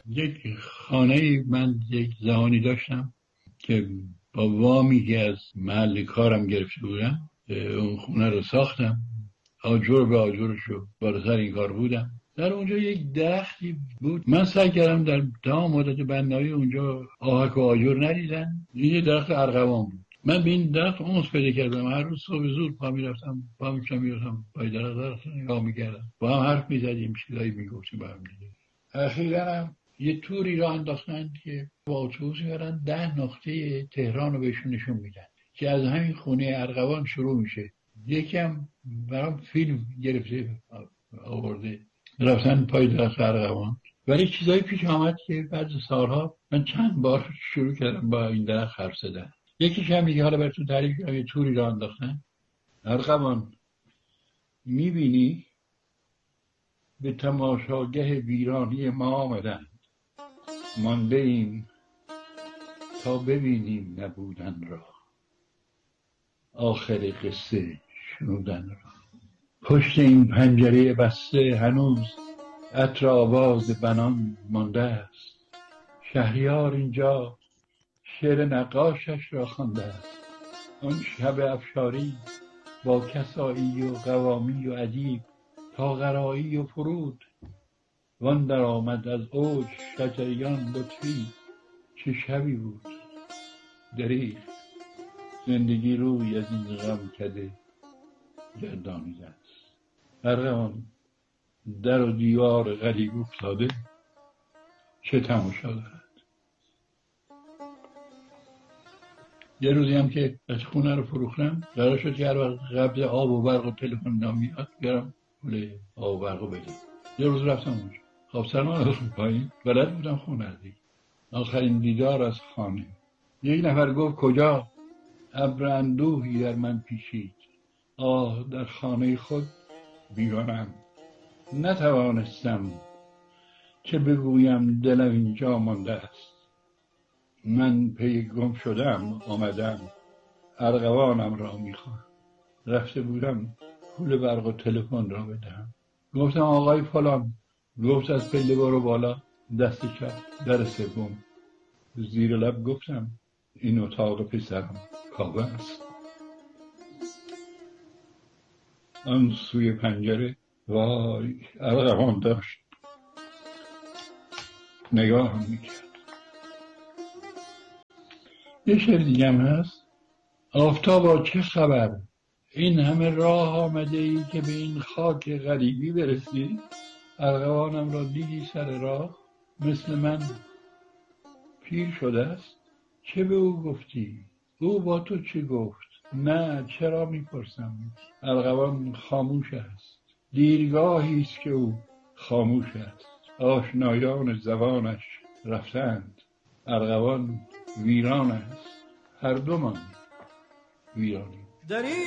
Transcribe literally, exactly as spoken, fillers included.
یک خانه من یک زمانی داشتم که با وامی که از محل کارم گرفته بودم اون خونه رو ساختم، آجر به آجرشو بالا سر این کار بودم. در اونجا یک درختی بود، من سعی کردم در تمام مدت بنایی اونجا آهک و آجر نریزن. یه درخت ارغوان بود، من به این درخت اونس پیدا کردم. هر روز صبح زود پا میرفتم پا میشم میرفتم پای درخت درخت نگاه میکردم، با هم حرف میزدیم، چیزایی میگفتیم با هم دیگه. اخیراً هم یه توری را انداختن که با اتوبوس میبرن ده نقطه تهران رو بهشون نشون میدن که از همین خونه ارغوان شروع میشه. یکم برام فیلم گرفته آورده، رفتن پای درخت ارغوان. ولی چیزایی پیش آمد که بعد سالها من چند بار شروع کردم با این درخت حرف زدن. یکیش هم دیگه حالا براتون تعریف کنم. یه توری را انداختن، ارغوان میبینی به تماشاگه ویرانی ما آمدن، مانده ایم تا ببینیم نبودن را، آخر قصه شنودن را. پشت این پنجره بسته هنوز عطر آواز بنان مانده است. شهریار اینجا شعر نقاشش را خوانده است. آن شب افشاری با کسایی و قوامی و ادیب تا غرایی و فرود، وان در آمد از اوج شجریان لطفی، چه شبی بود دریغ. زندگی روی از این غم کده گردانیده است. ارغوان در و دیوار غریب افتاده، چه تماشا دارد. یه روزی هم که از خونه رو فروختم، قرار شد که هر وقت قبل آب و برق و تلفن نمیاد بیارم پول آب و برق رو بدم. یه روز رفتم اونجا، خب سلمان رو پایین بلد بودم خونه دیگه. آخرین دیدار از خانه. یک نفر گفت کجا؟ ابر اندوهی در من پیچید، آه در خانه خود بیرانم. نتوانستم چه بگویم، دلم اینجا مانده است. من پی گم شدم آمدم، ارغوانم را میخوام. رفته بودم پول برق و تلفن را بدهم. گفتم آقای فلان. گفت از پله برو بالا، دست چپ در سوم. زیر لب گفتم این اتاق پسرم کاوه است. آن سوی پنجره وای ارغوان داشت نگاه میکرد. یه شعر دیگه هم هست. آفتابا چه خبر؟ این همه راه آمده ای که به این خاک غریبی برسی؟ ارغوانم را دیدی سر راه مثل من پیر شده است؟ چه به او گفتی؟ او با تو چه گفت؟ نه چرا میپرسم؟ ارغوان خاموش است. دیرگاهی است که او خاموش است. آشنایان زبانش رفتند. ارغوان ویران است. هر دومان ویرانی.